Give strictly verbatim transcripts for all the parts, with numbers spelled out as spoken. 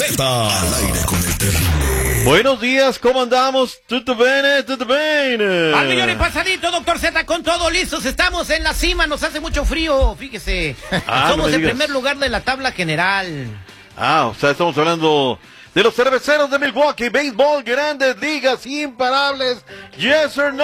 Z. Al aire con el terrible. Buenos días, ¿cómo andamos? ¿Tutto bene? ¿Tutto bene? Al millón y pasadito, doctor Z, con todo listos. Estamos en la cima, nos hace mucho frío, fíjese. Ah, Somos no en digas. primer lugar de la tabla general. Ah, o sea, estamos hablando de los cerveceros de Milwaukee, béisbol, grandes ligas, imparables, yes or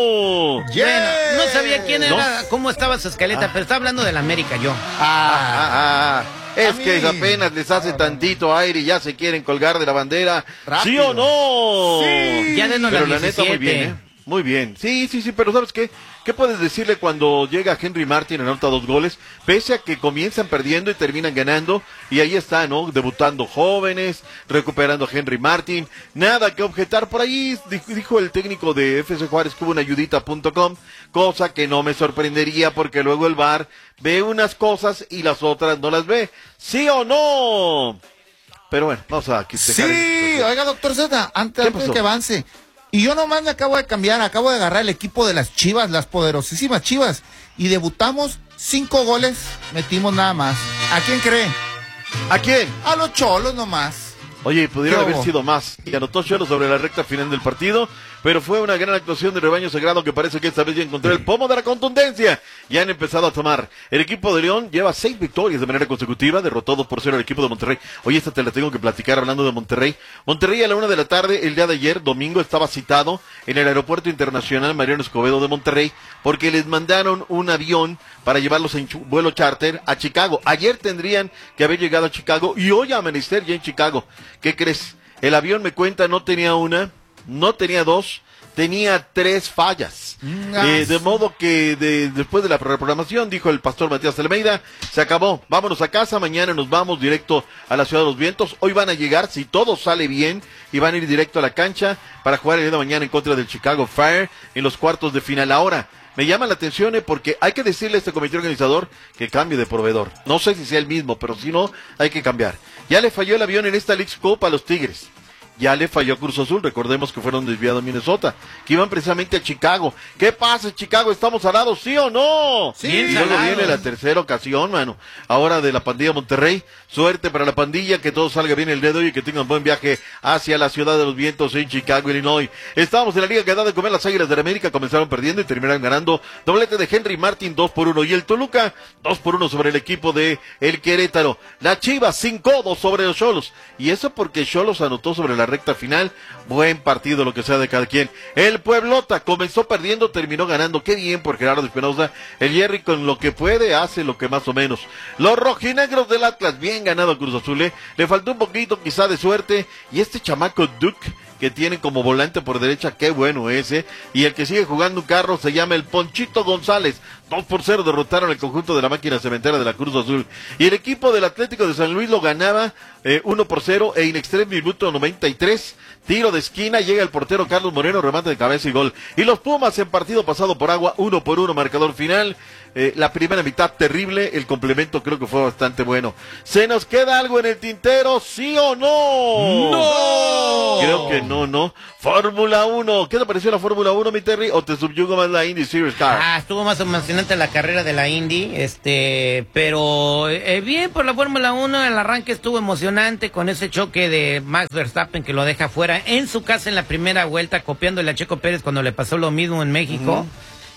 no. Bueno, no sabía quién era, No. cómo estaba su escaleta, Ah. pero está hablando de la América yo. Ah, ah, ah. Es A mí. que apenas les hace tantito aire y ya se quieren colgar de la bandera. Rápido. ¿Sí o no? Sí. Ya denos Pero la la neta, muy bien, ¿eh? Muy bien. Sí, sí, sí, pero ¿sabes qué? ¿Qué puedes decirle cuando llega Henry Martin en anota dos goles? Pese a que comienzan perdiendo y terminan ganando. Y ahí está, ¿no? Debutando jóvenes, recuperando a Henry Martin. Nada que objetar. Por ahí dijo, dijo el técnico de F C Juárez que hubo una ayudita punto com. Cosa que no me sorprendería porque luego el V A R ve unas cosas y las otras no las ve. ¿Sí o no? Pero bueno, vamos a aquí. Sí, oiga, doctor Z, antes, ¿Qué antes pasó? que avance. Y yo nomás me acabo de cambiar, acabo de agarrar el equipo de las Chivas, las poderosísimas Chivas. Y debutamos cinco goles, metimos nada más. ¿A quién cree? ¿A quién? A los Cholos nomás. Oye, pudieron ¿Qué haber hubo? sido más. Y anotó Cholo sobre la recta final del partido, pero fue una gran actuación de Rebaño Sagrado que parece que esta vez ya encontró el pomo de la contundencia. Ya han empezado a tomar. El equipo de León lleva seis victorias de manera consecutiva, derrotó dos por cero al equipo de Monterrey. Oye, esta te la tengo que platicar hablando de Monterrey. Monterrey a la una de la tarde, el día de ayer, domingo, estaba citado en el Aeropuerto Internacional Mariano Escobedo de Monterrey, porque les mandaron un avión para llevarlos en chu- vuelo charter a Chicago. Ayer tendrían que haber llegado a Chicago y hoy amanecer ya en Chicago. ¿Qué crees? El avión, me cuenta, no tenía una, no tenía dos, tenía tres fallas. Eh, de modo que de, después de la reprogramación, dijo el pastor Matías Almeida, se acabó, vámonos a casa, mañana nos vamos directo a la Ciudad de los Vientos. Hoy van a llegar, si todo sale bien, y van a ir directo a la cancha para jugar el día de mañana en contra del Chicago Fire en los cuartos de final. Ahora, me llama la atención eh, porque hay que decirle a este comité organizador que cambie de proveedor. No sé si sea el mismo, pero si no, hay que cambiar. Ya le falló el avión en esta Leagues Cup a los Tigres. Ya le falló a Cruz Azul, recordemos que fueron desviados a Minnesota, que iban precisamente a Chicago. ¿Qué pasa, Chicago? ¿Estamos salados, sí o no? Sí, Y luego salados. viene la tercera ocasión, mano. Ahora de la pandilla Monterrey. Suerte para la pandilla, que todo salga bien el día de hoy y que tengan buen viaje hacia la Ciudad de los Vientos en Chicago, Illinois. Estábamos en la liga que da de comer. Las Águilas de la América comenzaron perdiendo y terminaron ganando. Doblete de Henry Martin, dos por uno. Y el Toluca, dos por uno sobre el equipo de el Querétaro. La Chivas, sin codos sobre los Xolos. Y eso porque Xolos anotó sobre la recta final. Buen partido, lo que sea de cada quien. El Pueblota comenzó perdiendo, terminó ganando. Qué bien por Gerardo Espinosa. El Jerry con lo que puede hace lo que más o menos. Los rojinegros del Atlas, bien ganado Cruz Azul, ¿eh? Le faltó un poquito quizá de suerte. Y este chamaco Duke que tiene como volante por derecha, qué bueno ese. Y el que sigue jugando un carro se llama el Ponchito González. dos por cero derrotaron el conjunto de la máquina cementera de la Cruz Azul. Y el equipo del Atlético de San Luis lo ganaba eh, uno por cero e in extremis minuto noventa y tres. Tiro de esquina, llega el portero Carlos Moreno, remate de cabeza y gol. Y los Pumas en partido pasado por agua, uno por uno, marcador final. Eh, la primera mitad terrible, el complemento creo que fue bastante bueno. ¿Se nos queda algo en el tintero, sí o no? ¡No! Creo que no, no. Fórmula uno, ¿qué te pareció la Fórmula uno, mi Terry? ¿O te subyugo más la Indy Series Car? Ah, estuvo más emocionante la carrera de la Indy, este, pero eh, bien por la Fórmula uno, el arranque estuvo emocionante con ese choque de Max Verstappen que lo deja fuera en su casa en la primera vuelta, copiándole a Checo Pérez cuando le pasó lo mismo en México. Uh-huh.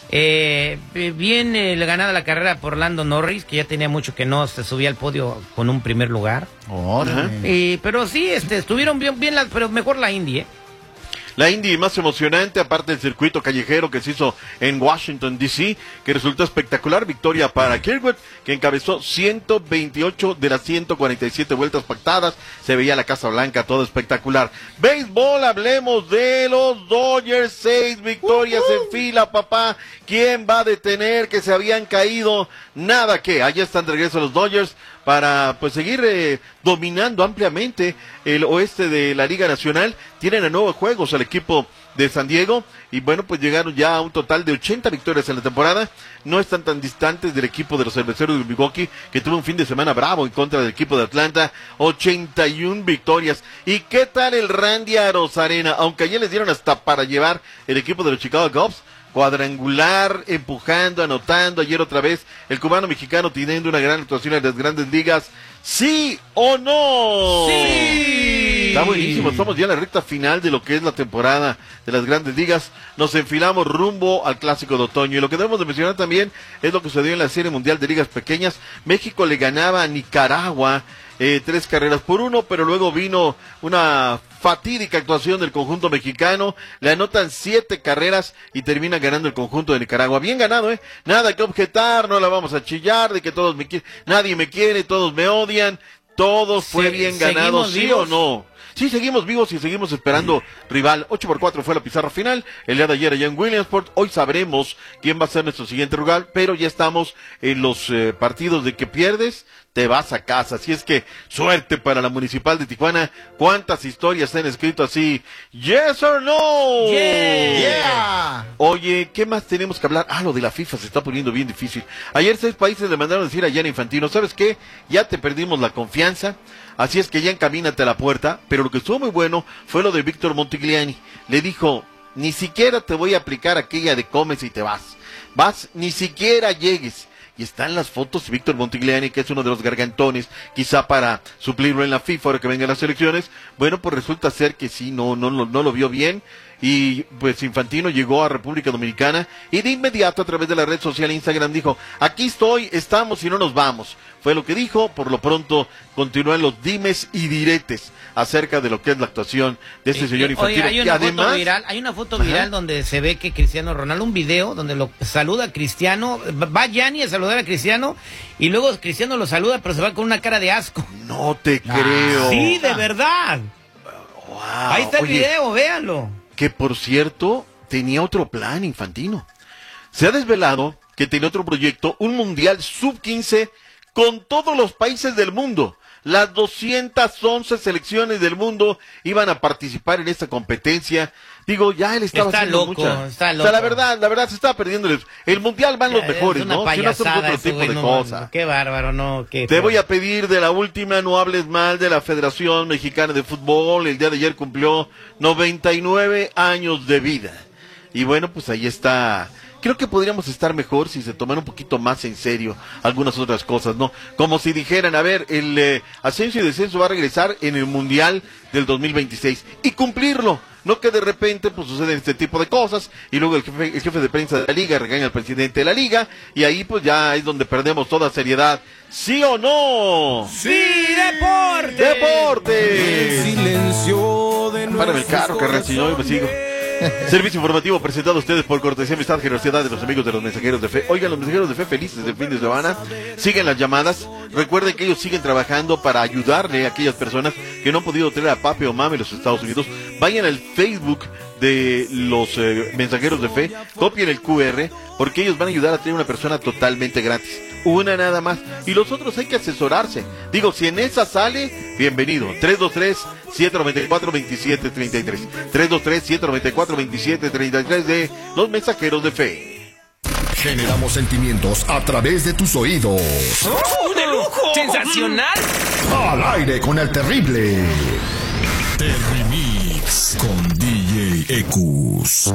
Eh, bien eh, ganada la carrera por Lando Norris, que ya tenía mucho que no se subía al podio con un primer lugar. Órale. Y, pero sí, este, estuvieron bien, bien la, pero mejor la Indy, ¿eh? La Indy más emocionante, aparte del circuito callejero que se hizo en Washington, D C, que resultó espectacular. Victoria para Kirkwood, que encabezó ciento veintiocho de las ciento cuarenta y siete vueltas pactadas. Se veía la Casa Blanca, todo espectacular. Béisbol, hablemos de los Dodgers. Seis victorias uh-huh. en fila, papá. ¿Quién va a detener que se habían caído? Nada que, allá están de regreso los Dodgers para pues seguir eh, dominando ampliamente el oeste de la Liga Nacional. Tienen a nueve juegos al equipo de San Diego y bueno, pues llegaron ya a un total de ochenta victorias en la temporada. No están tan distantes del equipo de los cerveceros de Milwaukee, que tuvo un fin de semana bravo en contra del equipo de Atlanta. Ochenta y una victorias. ¿Y qué tal el Randy Arozarena? Aunque ayer les dieron hasta para llevar el equipo de los Chicago Cubs, cuadrangular, empujando, anotando, ayer otra vez, el cubano mexicano teniendo una gran actuación en las grandes ligas. ¿Sí o no? ¡Sí! Está buenísimo, estamos ya en la recta final de lo que es la temporada de las grandes ligas. Nos enfilamos rumbo al clásico de otoño. Y lo que debemos de mencionar también es lo que sucedió en la Serie Mundial de Ligas Pequeñas. México le ganaba a Nicaragua eh, tres carreras por uno, pero luego vino una fatídica actuación del conjunto mexicano. Le anotan siete carreras y termina ganando el conjunto de Nicaragua. Bien ganado, ¿eh? Nada que objetar, no la vamos a chillar de que todos me quieren, nadie me quiere, todos me odian. Todo fue bien ganado, ¿sí o no? Sí, seguimos vivos y seguimos esperando rival. ocho por cuatro fue la pizarra final. El día de ayer allá en Williamsport. Hoy sabremos quién va a ser nuestro siguiente rival, pero ya estamos en los eh, partidos de que pierdes, te vas a casa. Así es que suerte para la Municipal de Tijuana. ¿Cuántas historias se han escrito así? Yes or no. Yeah. Yeah. Oye, ¿qué más tenemos que hablar? Ah, lo de la FIFA se está poniendo bien difícil. Ayer seis países le mandaron a decir a Gianni Infantino, ¿sabes qué? Ya te perdimos la confianza, así es que ya encamínate a la puerta. Pero lo que estuvo muy bueno fue lo de Víctor Montigliani. Le dijo, ni siquiera te voy a aplicar aquella de comes y te vas. Vas, ni siquiera llegues. Y están las fotos de Víctor Montigliani, que es uno de los gargantones, quizá para suplirlo en la FIFA ahora que vengan las elecciones. Bueno, pues resulta ser que sí, no, no, no, no lo vio bien. Y pues Infantino llegó a República Dominicana y de inmediato a través de la red social Instagram dijo, aquí estoy, estamos y no nos vamos. Fue lo que dijo. Por lo pronto continúan los dimes y diretes acerca de lo que es la actuación de este eh, señor Infantino. Oye, hay una además, foto viral, hay una foto viral ajá, donde se ve que Cristiano Ronaldo, un video donde lo saluda a Cristiano, va Gianni a saludar a Cristiano y luego Cristiano lo saluda pero se va con una cara de asco. no te Ah, creo. Sí, de verdad. Wow. Ahí está el Oye, video, véanlo. que por cierto, tenía otro plan Infantino. Se ha desvelado que tenía otro proyecto, un mundial sub quince con todos los países del mundo. Las doscientas once selecciones del mundo iban a participar en esta competencia. Digo, ya él estaba Está haciendo loco, mucha. está O sea, loco. la verdad, la verdad se estaba perdiendo. El, el mundial van los Ya, mejores, es una ¿no? Si no hacemos payasada otro ese tipo güey, de no, cosas. Qué bárbaro, no. Qué Te feo. voy a pedir de la última, no hables mal de la Federación Mexicana de Fútbol. El día de ayer cumplió noventa y nueve años de vida. Y bueno, pues ahí está. Creo que podríamos estar mejor si se tomaran un poquito más en serio algunas otras cosas, ¿no? Como si dijeran, a ver, el eh, ascenso y descenso va a regresar en el Mundial del dos mil veintiséis y cumplirlo. No que de repente pues suceden este tipo de cosas y luego el jefe, el jefe de prensa de la liga regaña al presidente de la liga y ahí pues ya es donde perdemos toda seriedad. ¿Sí o no? ¡Sí, deporte! ¡Deporte! Silencio de Párame el carro, carnal, si no yo me sigo. Servicio informativo presentado a ustedes por cortesía, amistad, generosidad de los amigos de los mensajeros de fe. Oigan, los mensajeros de fe felices del fin de semana. Siguen las llamadas. Recuerden que ellos siguen trabajando para ayudarle a aquellas personas que no han podido tener a papi o mami en los Estados Unidos. Vayan al Facebook de los eh, mensajeros de fe, copien el cu erre, porque ellos van a ayudar a tener una persona totalmente gratis. Una nada más. Y los otros hay que asesorarse. Digo, si en esa sale, bienvenido. tres dos tres, siete nueve cuatro, dos siete tres tres. tres dos tres, siete nueve cuatro, dos siete tres tres de los mensajeros de fe. Generamos sentimientos a través de tus oídos. ¡Oh, de lujo! ¡Sensacional! Al aire con el terrible. Terrimix con D J Ecus.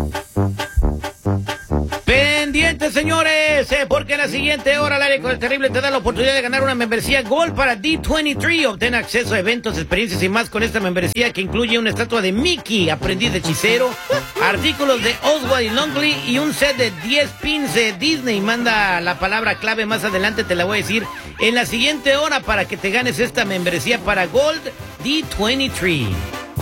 Pendientes, señores, eh, porque en la siguiente hora al aire con el terrible te da la oportunidad de ganar una membresía Gold para D veintitrés. Obtén acceso a eventos, experiencias y más con esta membresía que incluye una estatua de Mickey, aprendiz de hechicero, artículos de Oswald y Longley y un set de diez pins de Disney. Manda la palabra clave más adelante, te la voy a decir en la siguiente hora para que te ganes esta membresía para Gold D veintitrés.